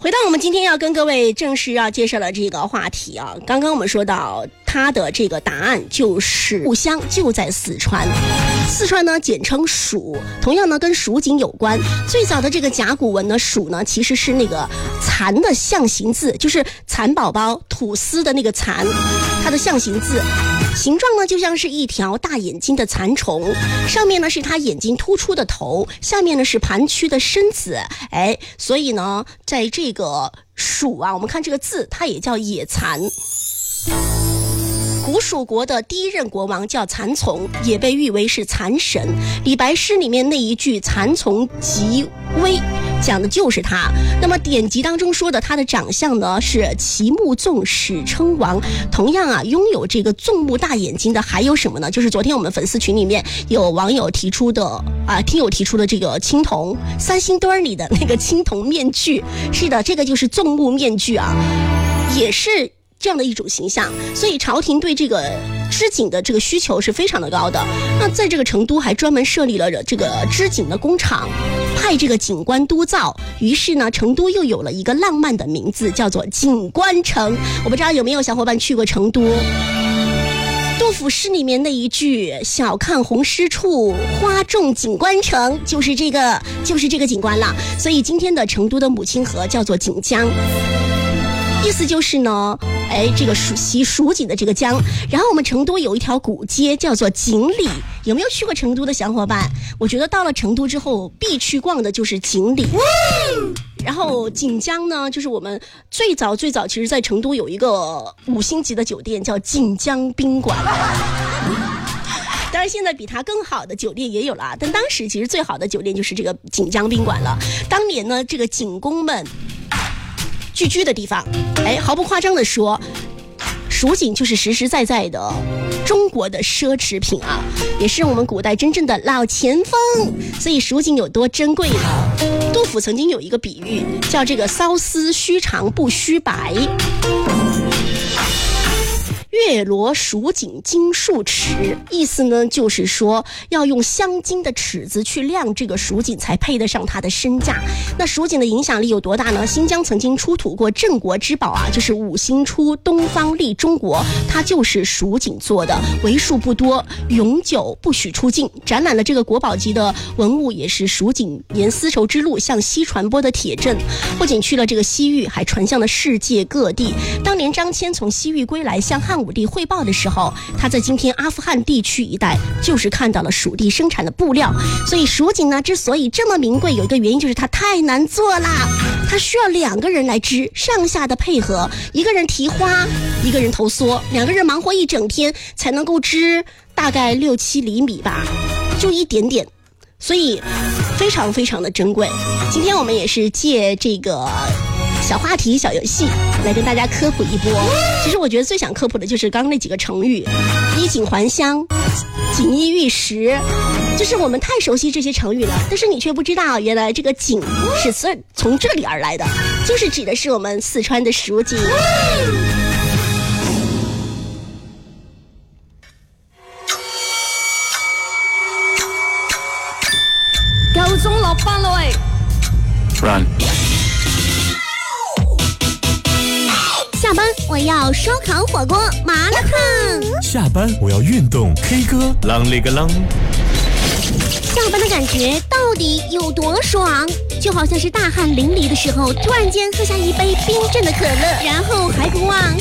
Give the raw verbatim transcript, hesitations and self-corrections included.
回到我们今天要跟各位正式要介绍的这个话题啊，刚刚我们说到它的这个答案就是故乡就在四川。四川呢简称蜀，同样呢跟蜀锦有关。最早的这个甲骨文呢，蜀呢其实是那个蚕的象形字，就是蚕宝宝吐丝的那个蚕，它的象形字，形状呢就像是一条大眼睛的蚕虫，上面呢是它眼睛突出的头，下面呢是盘曲的身子。哎，所以呢在这个蜀啊，我们看这个字，它也叫野蚕。古蜀国的第一任国王叫蚕丛，也被誉为是蚕神。李白诗里面那一句蚕丛极微讲的就是他。那么典籍当中说的他的长相呢是其目纵，史称王。同样啊，拥有这个纵目大眼睛的还有什么呢？就是昨天我们粉丝群里面有网友提出的啊，听友提出的这个青铜三星堆里的那个青铜面具。是的，这个就是纵目面具啊，也是这样的一种形象。所以朝廷对这个织锦的这个需求是非常的高的。那在这个成都还专门设立了这个织锦的工厂，派这个锦官督造。于是呢，成都又有了一个浪漫的名字，叫做锦官城。我不知道有没有小伙伴去过成都。杜甫诗里面那一句小看红湿处，花重锦官城，就是这个就是这个锦官了。所以今天的成都的母亲河叫做锦江，意思就是呢，哎，这个属习蜀锦的这个江。然后我们成都有一条古街叫做锦里，有没有去过成都的小伙伴？我觉得到了成都之后必去逛的就是锦里。然后锦江呢，就是我们最早最早其实在成都有一个五星级的酒店叫锦江宾馆。当然现在比它更好的酒店也有了，但当时其实最好的酒店就是这个锦江宾馆了。当年呢，这个锦工们聚居的地方，哎，毫不夸张的说，蜀锦就是实实在在的中国的奢侈品啊，也是我们古代真正的老前锋。所以蜀锦有多珍贵呢？杜甫曾经有一个比喻，叫这个缫丝须长不须白，月罗蜀锦金数尺，意思呢就是说要用镶金的尺子去量这个蜀锦才配得上它的身价。那蜀锦的影响力有多大呢？新疆曾经出土过镇国之宝啊，就是五星出东方利中国，它就是蜀锦做的，为数不多，永久不许出境。展览了这个国宝级的文物，也是蜀锦沿丝绸之路向西传播的铁证。不仅去了这个西域，还传向了世界各地。当年张骞从西域归来向汉武帝汇报的时候，他在今天阿富汗地区一带就是看到了蜀地生产的布料。所以蜀锦呢之所以这么名贵，有一个原因就是它太难做啦，它需要两个人来织，上下的配合，一个人提花，一个人投梭，两个人忙活一整天才能够织大概六七厘米吧，就一点点，所以非常非常的珍贵。今天我们也是借这个小话题小游戏来跟大家科普一波。其实我觉得最想科普的就是刚刚那几个成语，衣锦还乡，锦衣玉食，就是我们太熟悉这些成语了，但是你却不知道原来这个锦是从这里而来的，就是指的是我们四川的蜀锦。 夠鐘落班啦喂 Run。 下班我要烧烤火锅麻辣烫， 下班我要运动 K 歌啷里个啷。 下班的感觉到底有多爽？就好像是大汗淋漓的时候，突然间喝下一杯冰镇的可乐，然后还不忘